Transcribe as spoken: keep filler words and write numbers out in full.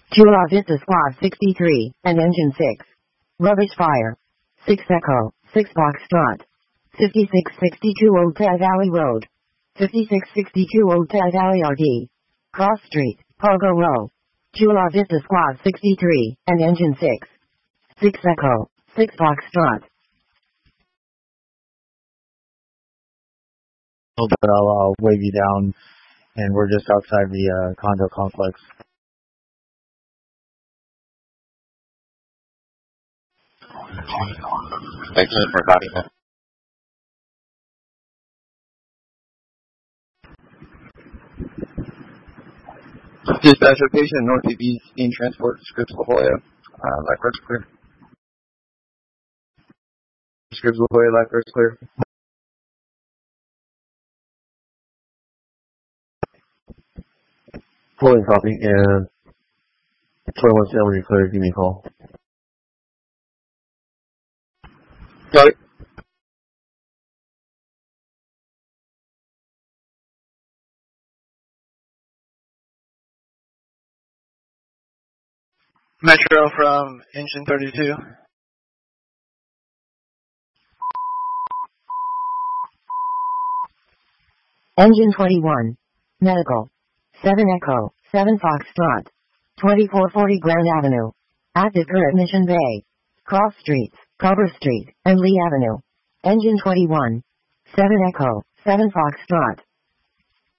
Chula Vista Squad sixty-three, and Engine six. Rubbish Fire. six Echo, six Foxtrot. fifty-six sixty-two Old Tide Valley Road. fifty-six sixty-two Old Tide Valley R D. Cross Street, Pogo Row. Chula Vista Squad sixty-three, and Engine six. six Echo, six Foxtrot. But I'll uh, wave you down, and we're just outside the uh, condo complex. Thanks for having me. Dispatch location, Northeast East Transport, Scripps La Jolla. Uh, life road's clear. Scripps La Jolla, life road's clear. Pulling copy, and twenty-one seven when you're clear, give me a call. Got it. Metro from Engine thirty-two. Engine twenty-one. Medical. seven Echo, seven Foxtrot. twenty-four forty Grand Avenue. Active at Mission Bay. Cross Streets, Culver Street, and Lee Avenue. Engine twenty-one. seven Echo, seven Foxtrot.